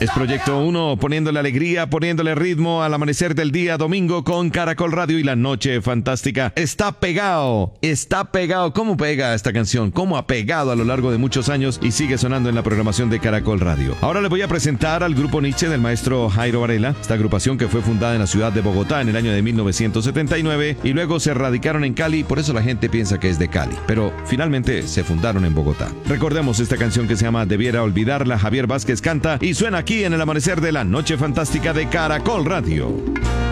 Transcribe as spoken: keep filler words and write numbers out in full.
Es Proyecto uno, poniéndole alegría, poniéndole ritmo al amanecer del día domingo con Caracol Radio y la noche fantástica. Está pegado, está pegado. ¿Cómo pega esta canción? ¿Cómo ha pegado a lo largo de muchos años y sigue sonando en la programación de Caracol Radio? Ahora les voy a presentar al grupo Nietzsche del maestro Jairo Varela, esta agrupación que fue fundada en la ciudad de Bogotá en el año de mil novecientos setenta y nueve y luego se radicaron en Cali, por eso la gente piensa que es de Cali, pero finalmente se fundaron en Bogotá. Recordemos esta canción que se llama Debiera Olvidarla. Javier Vázquez canta y suena aquí en el amanecer de la noche fantástica de Caracol Radio.